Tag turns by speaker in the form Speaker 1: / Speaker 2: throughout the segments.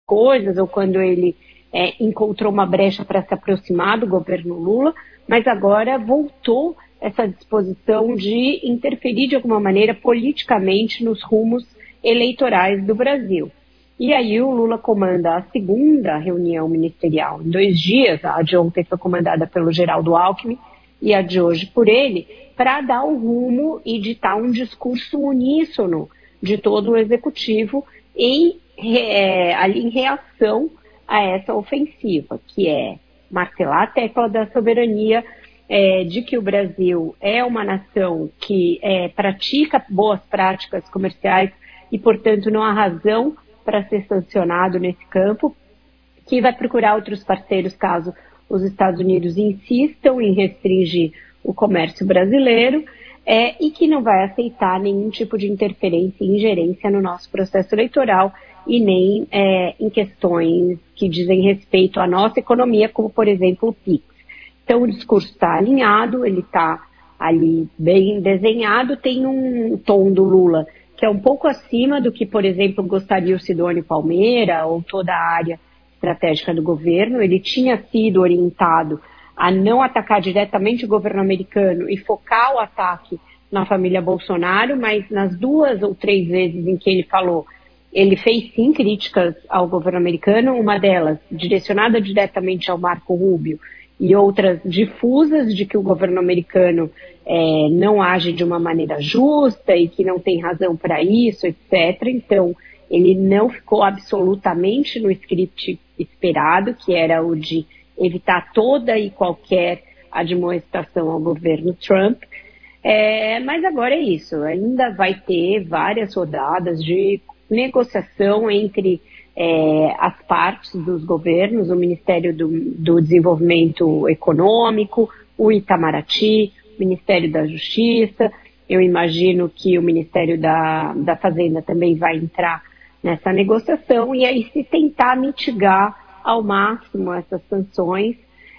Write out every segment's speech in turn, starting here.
Speaker 1: coisas ou quando ele encontrou uma brecha para se aproximar do governo Lula, mas agora voltou essa disposição de interferir de alguma maneira politicamente nos rumos eleitorais do Brasil. E aí o Lula comanda a segunda reunião ministerial em 2 dias, a de ontem foi comandada pelo Geraldo Alckmin e a de hoje por ele, para dar o rumo e ditar um discurso uníssono de todo o executivo ali em reação a essa ofensiva, que é martelar a tecla da soberania, de que o Brasil é uma nação que pratica boas práticas comerciais e, portanto, não há razão para ser sancionado nesse campo, que vai procurar outros parceiros caso os Estados Unidos insistam em restringir o comércio brasileiro, e que não vai aceitar nenhum tipo de interferência e ingerência no nosso processo eleitoral e nem em questões que dizem respeito à nossa economia, como, por exemplo, o PIX. Então, o discurso está alinhado, ele está ali bem desenhado, tem um tom do Lula que é um pouco acima do que, por exemplo, gostaria o Sidônio Palmeira ou toda a área estratégica do governo. Ele tinha sido orientado a não atacar diretamente o governo americano e focar o ataque na família Bolsonaro, mas nas 2 ou 3 vezes em que ele falou, ele fez sim críticas ao governo americano, uma delas direcionada diretamente ao Marco Rubio e outras difusas de que o governo americano não age de uma maneira justa e que não tem razão para isso, etc. Então, ele não ficou absolutamente no script esperado, que era o de evitar toda e qualquer admoestação ao governo Trump. Mas agora é isso, ainda vai ter várias rodadas de negociação entre as partes dos governos, o Ministério do Desenvolvimento Econômico, o Itamaraty, o Ministério da Justiça. Eu imagino que o Ministério da Fazenda também vai entrar nessa negociação e aí se tentar mitigar ao máximo essas sanções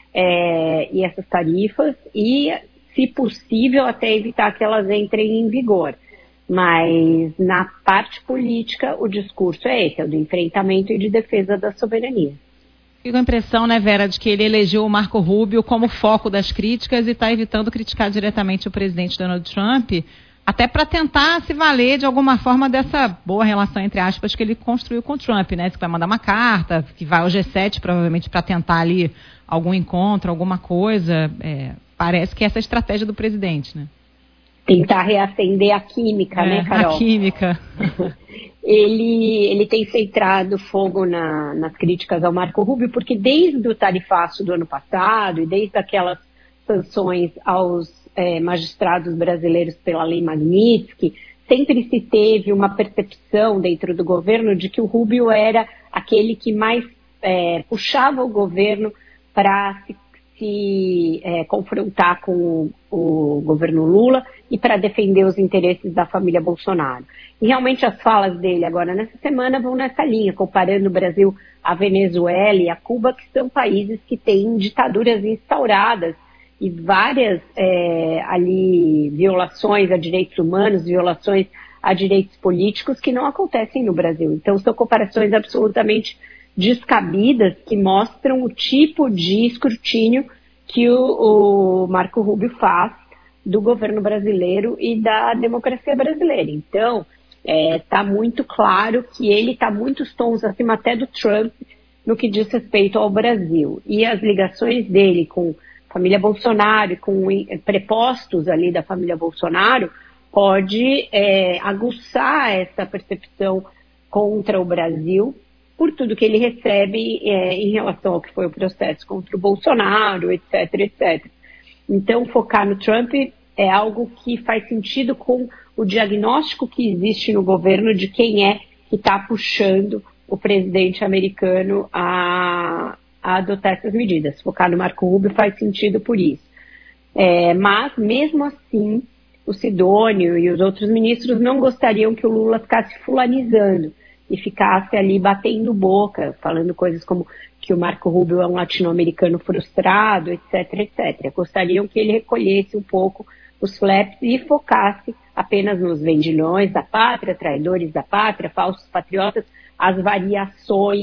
Speaker 1: e essas tarifas e, se possível, até evitar que elas entrem em vigor. Mas, na parte política, o discurso é esse, é o do enfrentamento e de defesa da soberania.
Speaker 2: Fico com a impressão, né, Vera, de que ele elegeu o Marco Rubio como foco das críticas e está evitando criticar diretamente o presidente Donald Trump, até para tentar se valer de alguma forma dessa boa relação, entre aspas, que ele construiu com o Trump, né? Que vai mandar uma carta, que vai ao G7 provavelmente para tentar ali algum encontro, alguma coisa. Parece que essa é a estratégia do presidente, né?
Speaker 1: Tentar reacender a química, né, Carol?
Speaker 2: A química.
Speaker 1: Ele tem centrado fogo nas críticas ao Marco Rubio, porque desde o tarifaço do ano passado e desde aquelas sanções aos magistrados brasileiros pela Lei Magnitsky, sempre se teve uma percepção dentro do governo de que o Rubio era aquele que mais puxava o governo para se confrontar com o governo Lula e para defender os interesses da família Bolsonaro. E realmente as falas dele agora nessa semana vão nessa linha, comparando o Brasil à Venezuela e a Cuba, que são países que têm ditaduras instauradas e várias violações a direitos humanos, violações a direitos políticos que não acontecem no Brasil. Então são comparações absolutamente descabidas que mostram o tipo de escrutínio que o Marco Rubio faz do governo brasileiro e da democracia brasileira. Então, está muito claro que ele está muitos tons acima até do Trump no que diz respeito ao Brasil. E as ligações dele com a família Bolsonaro e com prepostos ali da família Bolsonaro pode aguçar essa percepção contra o Brasil por tudo que ele recebe em relação ao que foi o processo contra o Bolsonaro, etc, etc. Então, focar no Trump é algo que faz sentido com o diagnóstico que existe no governo de quem é que está puxando o presidente americano a adotar essas medidas. Focar no Marco Rubio faz sentido por isso. Mas, mesmo assim, o Sidônio e os outros ministros não gostariam que o Lula ficasse fulanizando e ficasse ali batendo boca, falando coisas como que o Marco Rubio é um latino-americano frustrado, etc, etc. Gostariam que ele recolhesse um pouco os flaps e focasse apenas nos vendilhões da pátria, traidores da pátria, falsos patriotas, as variações